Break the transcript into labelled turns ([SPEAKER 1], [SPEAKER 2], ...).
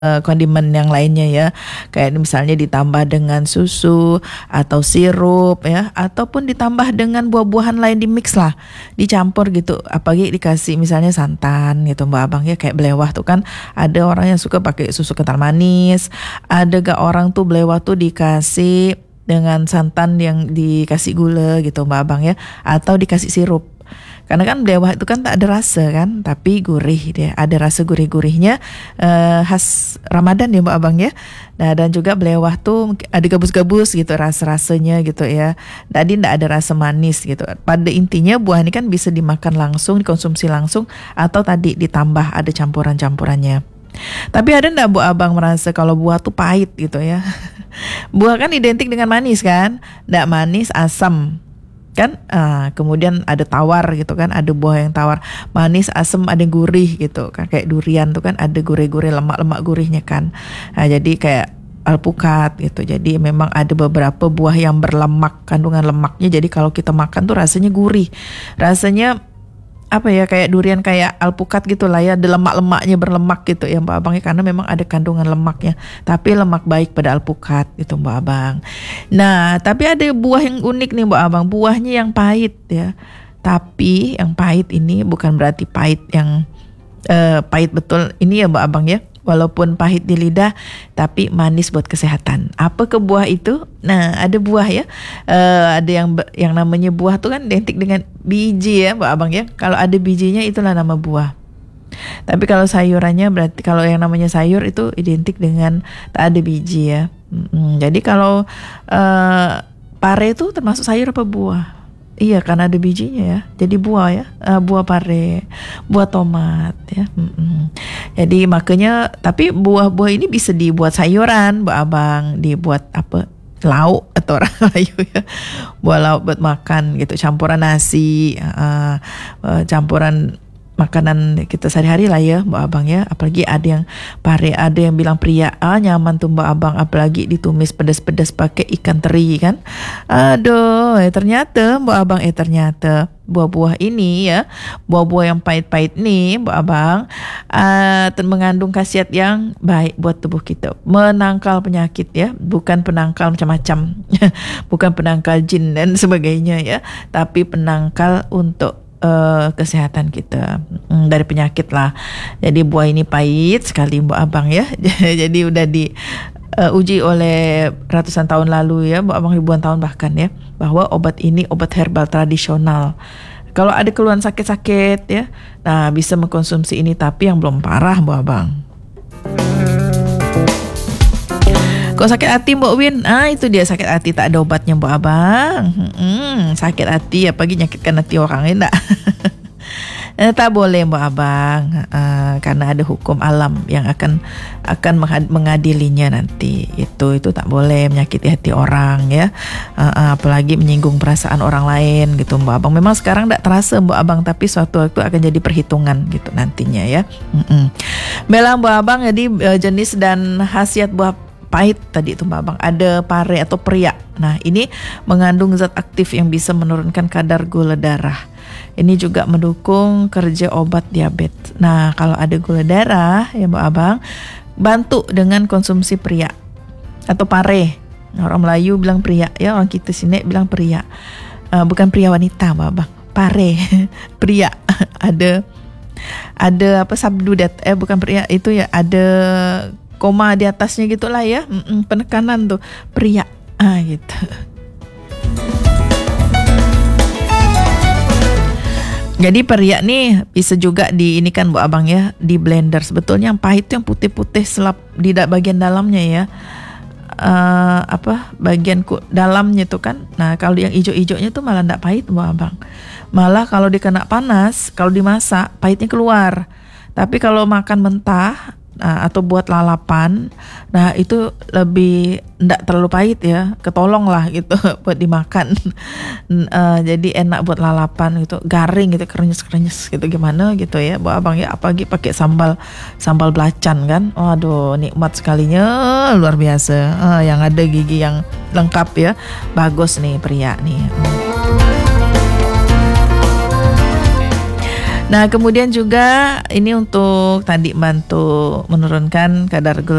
[SPEAKER 1] kondimen yang lainnya ya, kayak misalnya ditambah dengan susu atau sirup ya, ataupun ditambah dengan buah-buahan lain, di mix lah, dicampur gitu, apalagi dikasih misalnya santan gitu Mbak Abang ya, kayak belewah tuh kan ada orang yang suka pakai susu kental manis, ada gak orang tuh belewah tuh dikasih dengan santan yang dikasih gula gitu Mbak Abang ya, atau dikasih sirup. Karena kan belewah itu kan tak ada rasa kan, tapi gurih dia, ada rasa gurih-gurihnya, khas Ramadan ya Mbak Abang ya. Nah, dan juga belewah tuh ada gabus-gabus gitu rasa-rasanya gitu ya. Tadi ndak ada rasa manis gitu. Pada intinya buah ini kan bisa dimakan langsung, dikonsumsi langsung, atau tadi ditambah ada campuran-campurannya. Tapi ada ndak Bu Abang merasa kalau buah tuh pahit gitu ya? Buah kan identik dengan manis kan, ndak manis, asam kan, kemudian ada tawar gitu kan, ada buah yang tawar, manis, asam, ada gurih gitu kan, kayak durian tuh kan ada gurih-gurih, lemak-lemak gurihnya kan. Nah, jadi kayak alpukat gitu. Jadi memang ada beberapa buah yang berlemak, kandungan lemaknya, jadi kalau kita makan tuh rasanya gurih, rasanya apa ya, kayak durian, kayak alpukat gitu lah ya, ada lemak-lemaknya, berlemak gitu ya Mbak Abang ya, karena memang ada kandungan lemaknya, tapi lemak baik pada alpukat gitu Mbak Abang. Nah, tapi ada buah yang unik nih Mbak Abang, buahnya yang pahit ya. Tapi yang pahit ini bukan berarti pahit yang pahit betul ini ya Mbak Abang ya. Walaupun pahit di lidah, tapi manis buat kesehatan. Apa ke buah itu? Nah, ada buah ya. Ada yang namanya buah tuh kan identik dengan biji ya, Mbak Abang ya. Kalau ada bijinya itulah nama buah. Tapi kalau sayurannya berarti, kalau yang namanya sayur itu identik dengan tak ada biji ya. Jadi kalau pare itu termasuk sayur apa buah? Iya, karena ada bijinya ya. Jadi buah ya, buah pare, buah tomat ya. Jadi makanya, tapi buah-buah ini bisa dibuat sayuran, Mbak Abang, dibuat apa? Lauk atau orang Melayu ya. Buah lauk buat makan gitu, campuran nasi, campuran makanan kita sehari-hari lah ya Mbak Abang ya. Apalagi ada yang pare, ada yang bilang pria, nyaman tuh Mbak Abang, apalagi ditumis pedas-pedas pakai ikan teri kan. Aduh, ternyata Mbak Abang, ternyata buah-buah ini ya, buah-buah yang pahit-pahit nih Mbak Abang, mengandung khasiat yang baik buat tubuh kita, menangkal penyakit ya, bukan penangkal macam-macam bukan penangkal jin dan sebagainya ya, tapi penangkal untuk kesehatan kita dari penyakit lah. Jadi buah ini pahit sekali Mbak Abang ya. Jadi udah diuji oleh ratusan tahun lalu ya Mbak Abang, ribuan tahun bahkan ya, bahwa obat ini obat herbal tradisional. Kalau ada keluhan sakit-sakit ya, nah bisa mengkonsumsi ini, tapi yang belum parah Mbak Abang. Kok sakit hati Mbak Win? Itu dia sakit hati, tak ada obatnya Mbak Abang. Sakit hati apalagi nyakitkan hati orang, enggak? Tak boleh Mbak Abang, karena ada hukum alam yang akan mengadilinya nanti. Itu tak boleh menyakiti hati orang ya, apalagi menyinggung perasaan orang lain gitu Mbak Abang. Memang sekarang tak terasa Mbak Abang, tapi suatu waktu akan jadi perhitungan gitu nantinya ya. Bela Mbak Abang, jadi jenis dan khasiat buah pahit tadi itu Mbak Abang, ada pare atau pria. Nah, ini mengandung zat aktif yang bisa menurunkan kadar gula darah. Ini juga mendukung kerja obat diabetes. Nah, kalau ada gula darah ya Mbak Abang, bantu dengan konsumsi pria atau pare. Orang Melayu bilang pria ya, orang kita sini bilang pria. Bukan pria wanita Mbak Abang, pare pria. ada apa, sabdudat, bukan pria itu ya, ada koma di atasnya gitulah ya, penekanan tuh pria, gitu. Jadi pria nih bisa juga ini kan Bu Abang ya, di blender. Sebetulnya yang pahit itu yang putih-putih selap di bagian dalamnya ya, bagian dalamnya tuh kan. Nah, kalau yang ijo-ijonya tuh malah enggak pahit Bu Abang. Malah kalau dikena panas, kalau dimasak pahitnya keluar. Tapi kalau makan mentah atau buat lalapan, nah itu lebih enggak terlalu pahit ya, ketolong lah gitu buat dimakan. Jadi enak buat lalapan gitu, garing gitu, krenyes-krenyes gitu, gimana gitu ya Bu Abang ya, apalagi pakai sambal belacan kan, waduh nikmat sekalinya, luar biasa. Yang ada gigi yang lengkap ya, bagus nih pria nih. Nah, kemudian juga ini untuk tadi bantu menurunkan kadar